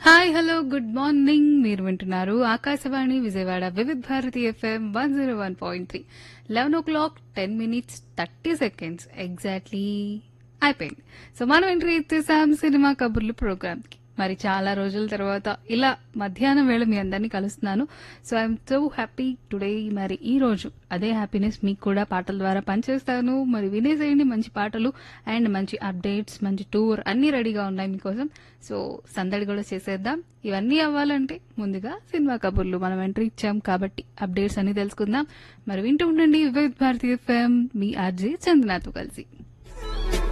Hi hello good morning. మీరు వింటున్నారు Akashvani Vijayawada Vividh Bharati FM 101.3. 11:10 30 exactly అయిపోయింది. సో మనం ఎంట్రీ ఇచ్చేసాం సినిమా కబుర్లు ప్రోగ్రామ్ కి. మరి చాలా రోజుల తర్వాత ఇలా మధ్యాహ్నం వేళ మీ అందరినీ కలుస్తున్నాను. So I'm so happy today. మరి ఈ రోజు అదే హ్యాపీనెస్ మీకు కూడా పాటల ద్వారా పనిచేస్తాను. మరి వినేసేయండి మంచి పాటలు అండ్ మంచి అప్డేట్స్, మంచి టూర్ అన్ని రెడీగా ఉన్నాయి మీకోసం. సో సందడి కూడా చేసేద్దాం. ఇవన్నీ అవ్వాలంటే ముందుగా సినిమా కబుర్లు మనం ఎంట్రీ ఇచ్చాం కాబట్టి అప్డేట్స్ అన్ని తెలుసుకుందాం. మరి వింటూ ఉండండి వివిధ్ భారతి ఎఫ్ఎం, మీ ఆర్జే చందనాతో కలిసి.